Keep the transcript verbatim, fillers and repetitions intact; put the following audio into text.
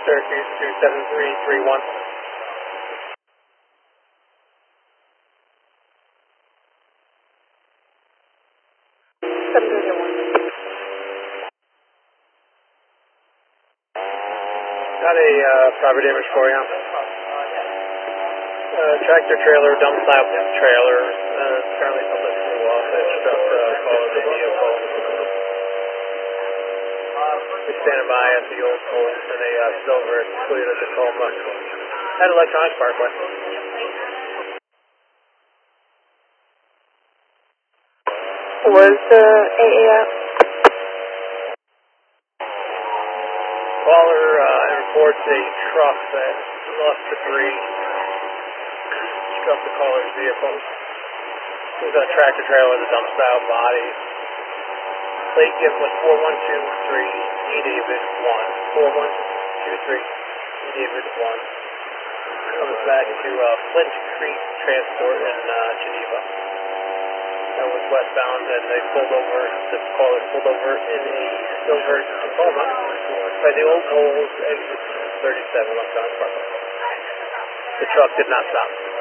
Syracuse two seven three three one. seven three one. Got a uh, property damage for you. Uh, tractor trailer, dump slab trailer. Uh, apparently something flew off it. Struck the caller the vehicle. We're standing by at the old post in a uh, silver Toyota Tacoma at Electronics Parkway. Where's the A A at? Caller uh, reports a truck that lost debris. Struck the caller's vehicle. It was a tractor trailer with a dump style body. Plate gift was four one two three E David one. four one two three E David one. Comes back to uh, Flint Creek Transport in uh, Geneva. That was westbound, and they pulled over, the caller pulled over in a silver Tacoma by the old Coles exit thirty-seven Electronics Parkway. The truck did not stop.